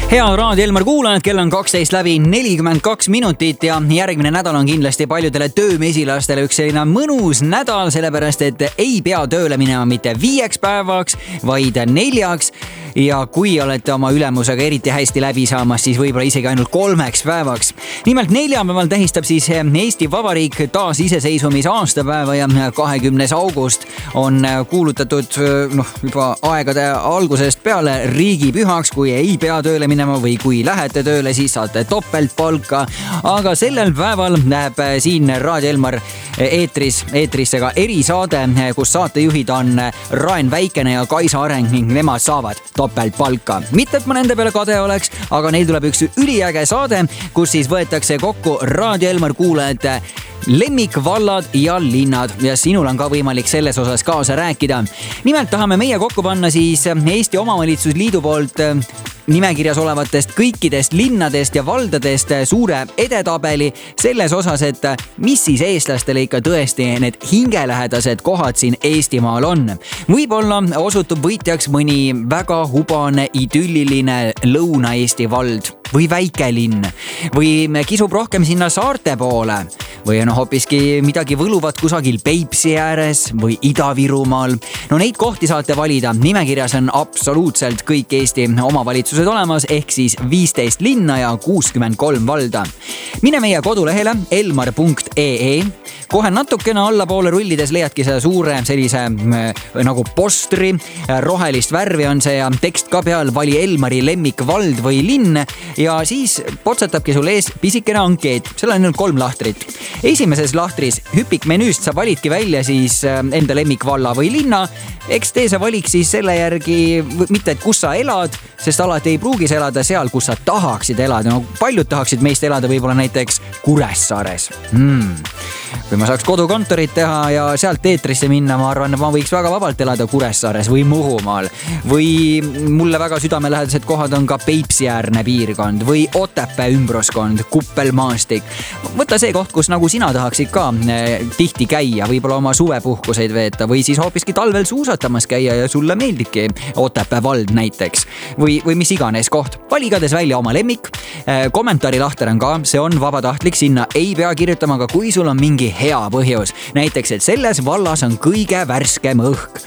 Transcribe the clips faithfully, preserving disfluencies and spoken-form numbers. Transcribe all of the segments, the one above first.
Hea Raadio Elmar kuulajad, kell on kaksteist läbi nelikümmend kaks minutit ja järgmine nädal on kindlasti paljudele töömesilastele üks selline mõnus nädal, sellepärast et ei pea tööle minema mitte viieks päevaks, vaid neljaks. Ja kui olete oma ülemusega eriti hästi läbi saamas, siis võib-olla isegi ainult kolmeks päevaks. Nimelt neljapäeval tähistab siis Eesti Vabariik taas iseseisvumise aastapäeva ja kahekümnes august on kuulutatud noh, juba aegade algusest peale riigipühaks, kui ei pea tööle minema või kui lähete tööle, siis saate topeltpalka. Aga sellel päeval näeb siin Raadio Elmar eetris, eetrisse ka erisaade, kus saatejuhid on Raen Väikene ja Kaisa Areng ning nemad saavad topeltpalka. Mitte, et ma nende peale kade oleks, aga neil tuleb üks üliäge saade, kus siis võetakse kokku Raadio Elmar kuulajate lemmikvallad ja linnad ja sinul on ka võimalik selles osas kaasa rääkida. Nimelt tahame meie kokku panna siis Eesti Omavalitsusliidu poolt nimekirjas olevatest kõikidest linnadest ja valdadest suure edetabeli selles osas, et mis siis eestlastele ikka tõesti need hingelähedased kohad siin Eestimaal on. Võib-olla osutub võitjaks mõni väga hubane idülliline Lõuna-Eesti vald või väikelinn või kisub rohkem sinna saarte poole või on hoopiski midagi võluvat kusagil Peipsi ääres või Ida-Virumaal. No neid kohti saate valida. Nimekirjas on absoluutselt kõik Eesti omavalitsused olemas ehk siis viisteist linna ja kuuskümmend kolm valda. Mine meie kodulehele elmar punkt ee. Kohe natukene allapoole rullides leiadki seda suure sellise nagu postri. Rohelist värvi on see ja tekst ka peal, vali Elmari lemmikvald või linn ja siis potsatabki sul ees pisikene ankeet. Seal on ainult kolm lahtrit. Esimeses lahtris hüpikmenüüst sa validki välja siis enda lemmikvalla või linna. Eks tee sa valik siis selle järgi mitte, et kus sa elad, sest alati ei pruugis elada seal, kus sa tahaksid elada. No, paljud tahaksid meist elada võib-olla näiteks Kuressaares. Hmm. Kui ma saaks kodukontorit teha ja sealt eetrisse minna, ma arvan, et ma võiks väga vabalt elada Kuressaares või Muhumaal. Või mulle väga südamelähedased kohad on ka Peipsi-äärne piirkond või Otepää ümbruskond, Kuppelmaastik. Võta see koht, kus nagu sina tahaksid ka tihti käia, võib-olla oma suvepuhkuseid veeta või siis hoopiski talvel suusatamas käia ja sulle meeldibki Otepää vald näiteks. Või, või mis iganes koht. Valigades välja oma lemmik. Kommentaari lahter on ka, see on vabatahtlik, sinna ei pea kirjutama, aga kui sul on mingi hea põhjus. Näiteks, et selles vallas on kõige värskem õhk.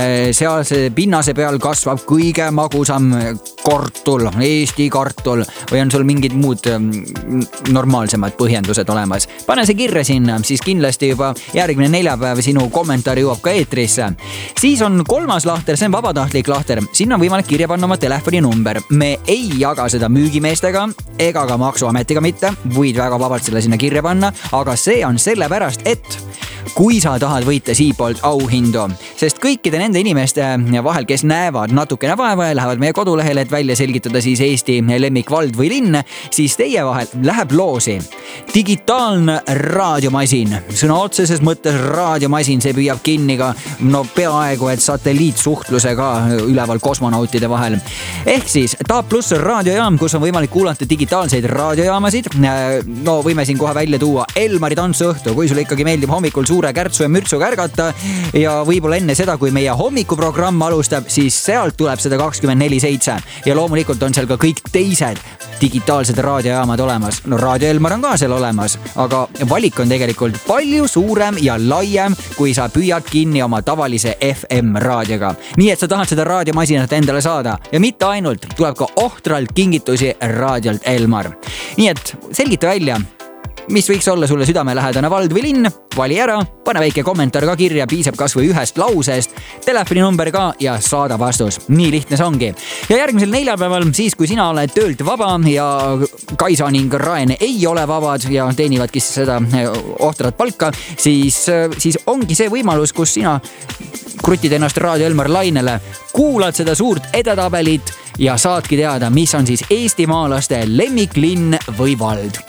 Sealse pinnase peal kasvab kõige magusam kartul, Eesti kartul või on sul mingid muud normaalsemad põhjendused olemas. Pane see kirja sinna, siis kindlasti juba järgmine neljapäev sinu kommentaar jõuab ka eetrisse. Siis on kolmas lahter, see on vabatahtlik lahter. Sinna on võimalik kirja panna oma telefoninumber. Me ei jaga seda müügimeestega ega ka maksuametiga mitte. Võid väga vabalt selle sinna kirja panna, aga see on sellepärast, et kui sa tahad võita siipolt auhindu, sest kõikide nende inimeste vahel, kes näevad natukene vaeva ja lähevad meie kodulehele, et välja selgitada siis Eesti lemmikvald või linn, siis teie vahel läheb loosi digitaalne raadiomasin. Sõna otseses mõttes raadiomasin, see püüab kinni ka no peaaegu, et satelliitsuhtluse ka üleval kosmonautide vahel. Ehk siis Taap Pluss raadiojaam, kus on võimalik kuulata digitaalseid raadiojaamasid. No võime siin kohe välja tuua Elmari tantsuõhtu, kui sulle ikkagi meeldib hommikul suure kärtsu ja mürtsu kärgata ja võib-olla enne seda, kui meie hommikuprogramm alustab, siis sealt tuleb seda kakskümmend neli seitse ja loomulikult on seal ka kõik teised digitaalsed raadiojaamad olemas. No Raadio Elmar on ka seal olemas, aga valik on tegelikult palju suurem ja laiem, kui sa püüad kinni oma tavalise F M raadioga. Nii et sa tahad seda raadiomasinat endale saada ja mitte ainult, tuleb ka ohtralt kingitusi Raadiolt Elmar. Nii et selgita välja, mis võiks olla sulle südamelähedane vald või linn, vali ära, pane väike kommentaar ka kirja, piisab kas või ühest lausest, telefoninumber ka ja saada vastus. Nii lihtne see ongi. Ja järgmisel neljapäeval, siis kui sina oled töölt vaba ja Kaisa ning Raen ei ole vabad ja teenivadki seda ohtrat palka, siis, siis ongi see võimalus, kus sina krutid ennast Raadio Elmar lainele, kuulad seda suurt edetabelit ja saadki teada, mis on siis eestimaalaste lemmiklinn või vald.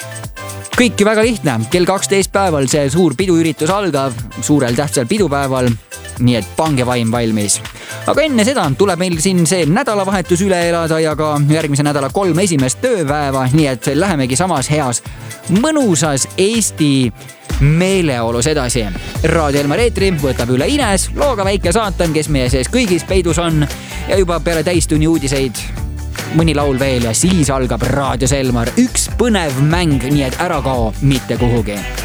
Kõik ju väga lihtne, kell kaksteist päeval see suur piduüritus algab, suurel tähtsal pidupäeval, nii et pange vaim valmis. Aga enne seda tuleb meil siin see nädalavahetus üle elada ja ka järgmise nädala kolm esimest tööpäeva, nii et lähemegi samas heas mõnusas Eesti meeleolus edasi. Raadio Elmar eetri võtab üle Ines, looga väike saatan, kes meie sees kõigis peidus on ja juba peale täistunni uudiseid mõni laul veel ja siis algab Raadio Selmar. Üks põnev mäng, nii et ära kao mitte kuhugi.